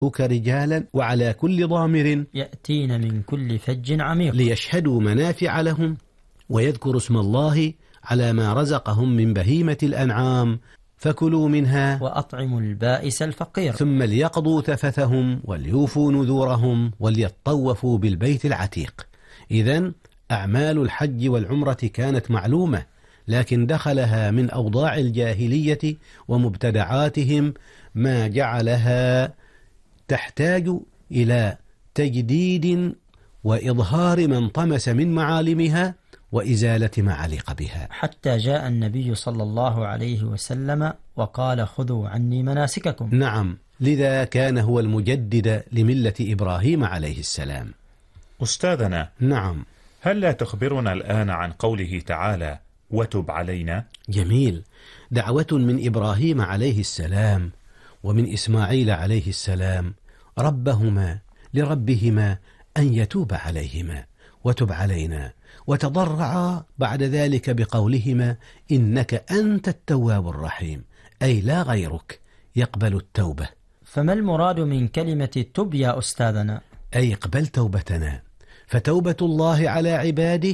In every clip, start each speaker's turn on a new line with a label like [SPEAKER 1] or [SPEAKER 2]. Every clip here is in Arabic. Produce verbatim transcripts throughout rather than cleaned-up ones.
[SPEAKER 1] رجالا وعلى كل ضامر
[SPEAKER 2] يأتين من كل فج عميق
[SPEAKER 1] ليشهدوا منافع لهم ويذكروا اسم الله على ما رزقهم من بهيمة الأنعام فكلوا منها
[SPEAKER 2] وأطعموا البائس الفقير
[SPEAKER 1] ثم ليقضوا تفثهم وليوفوا نذورهم وليطوفوا بالبيت العتيق. إذن أعمال الحج والعمرة كانت معلومة، لكن دخلها من أوضاع الجاهلية ومبتدعاتهم ما جعلها تحتاج إلى تجديد وإظهار ما انطمس من معالمها وإزالة ما علق بها،
[SPEAKER 2] حتى جاء النبي صلى الله عليه وسلم وقال خذوا عني مناسككم.
[SPEAKER 1] نعم، لذا كان هو المجدد لملة إبراهيم عليه السلام.
[SPEAKER 3] أستاذنا،
[SPEAKER 1] نعم،
[SPEAKER 3] هل لا تخبرنا الآن عن قوله تعالى وتب علينا؟
[SPEAKER 1] جميل. دعوة من إبراهيم عليه السلام ومن إسماعيل عليه السلام ربهما لربهما أن يتوب عليهما وتب علينا، وتضرعا بعد ذلك بقولهما إنك أنت التواب الرحيم، أي لا غيرك يقبل التوبة.
[SPEAKER 2] فما المراد من كلمة تب يا أستاذنا؟
[SPEAKER 1] أي اقبل توبتنا، فتوبة الله على عباده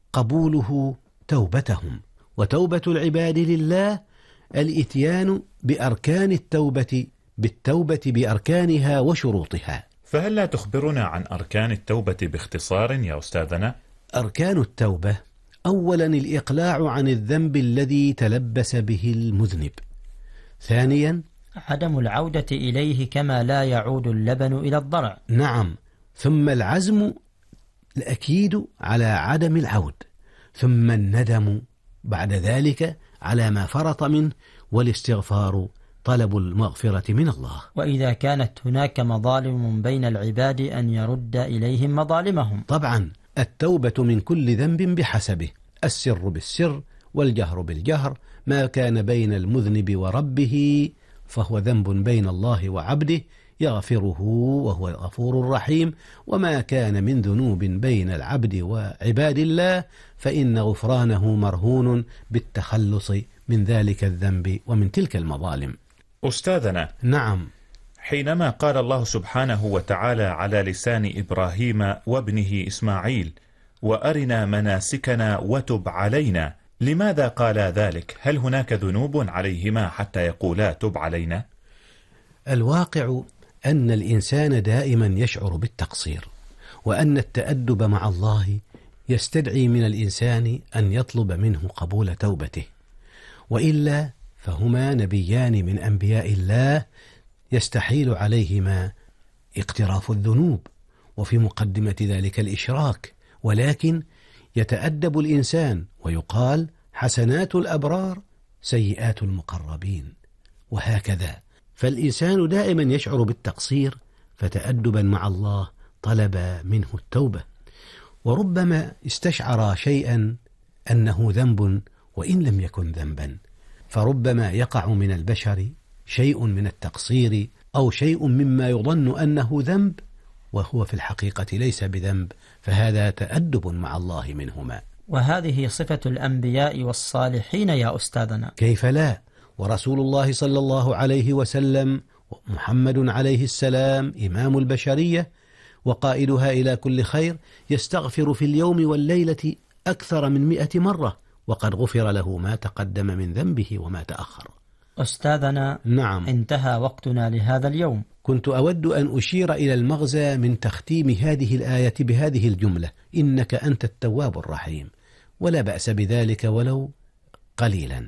[SPEAKER 1] قبوله توبتهم، وتوبة العباد لله الإتيان بأركان التوبة بالتوبة بأركانها وشروطها.
[SPEAKER 3] فهل لا تخبرنا عن أركان التوبة باختصار يا أستاذنا؟
[SPEAKER 1] أركان التوبة: أولا الإقلاع عن الذنب الذي تلبس به المذنب. ثانيا
[SPEAKER 2] عدم العودة إليه كما لا يعود اللبن إلى الضرع.
[SPEAKER 1] نعم، ثم العزم الأكيد على عدم العود، ثم الندم بعد ذلك على ما فرط منه، والاستغفار طلب المغفرة من الله.
[SPEAKER 2] وإذا كانت هناك مظالم بين العباد أن يرد إليهم مظالمهم.
[SPEAKER 1] طبعا التوبة من كل ذنب بحسبه، السر بالسر والجهر بالجهر. ما كان بين المذنب وربه فهو ذنب بين الله وعبده يغفره وهو الغفور الرحيم، وما كان من ذنوب بين العبد وعباد الله فإن غفرانه مرهون بالتخلص من ذلك الذنب ومن تلك المظالم.
[SPEAKER 3] أستاذنا،
[SPEAKER 1] نعم،
[SPEAKER 3] حينما قال الله سبحانه وتعالى على لسان إبراهيم وابنه إسماعيل وأرنا مناسكنا وتب علينا، لماذا قال ذلك؟ هل هناك ذنوب عليهما حتى يقولا تب علينا؟
[SPEAKER 1] الواقع أن الإنسان دائما يشعر بالتقصير، وأن التأدب مع الله يستدعي من الإنسان أن يطلب منه قبول توبته، وإلا فهما نبيان من أنبياء الله يستحيل عليهما اقتراف الذنوب، وفي مقدمة ذلك الإشراك، ولكن يتأدب الإنسان ويقال حسنات الأبرار سيئات المقربين، وهكذا. فالإنسان دائما يشعر بالتقصير، فتأدبا مع الله طلب منه التوبة، وربما استشعر شيئا أنه ذنب وإن لم يكن ذنبا، فربما يقع من البشر شيء من التقصير أو شيء مما يظن أنه ذنب وهو في الحقيقة ليس بذنب، فهذا تأدب مع الله منهما.
[SPEAKER 2] وهذه صفة الأنبياء والصالحين يا أستاذنا.
[SPEAKER 1] كيف لا؟ ورسول الله صلى الله عليه وسلم محمد عليه السلام إمام البشرية وقائدها إلى كل خير يستغفر في اليوم والليلة أكثر من مئة مرة، وقد غفر له ما تقدم من ذنبه وما تأخر.
[SPEAKER 2] أستاذنا،
[SPEAKER 1] نعم،
[SPEAKER 2] انتهى وقتنا لهذا اليوم.
[SPEAKER 1] كنت أود أن أشير إلى المغزى من تختيم هذه الآية بهذه الجملة: إنك أنت التواب الرحيم، ولا بأس بذلك ولو قليلا.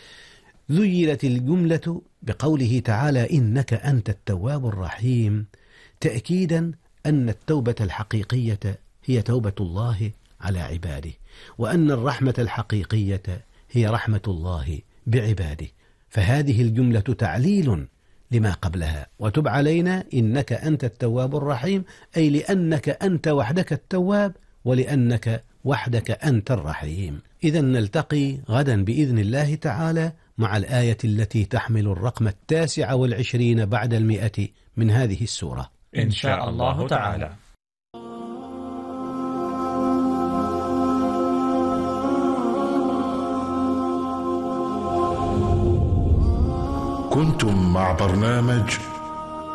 [SPEAKER 1] ذيلت الجملة بقوله تعالى إنك أنت التواب الرحيم تأكيدا أن التوبة الحقيقية هي توبة الله على عباده، وأن الرحمة الحقيقية هي رحمة الله بعباده، فهذه الجملة تعليل لما قبلها. وتب علينا إنك أنت التواب الرحيم، أي لأنك أنت وحدك التواب ولأنك وحدك أنت الرحيم. إذا نلتقي غدا بإذن الله تعالى مع الآية التي تحمل الرقم التاسع والعشرين بعد المئة من هذه السورة
[SPEAKER 3] إن شاء الله تعالى.
[SPEAKER 4] كنتم مع برنامج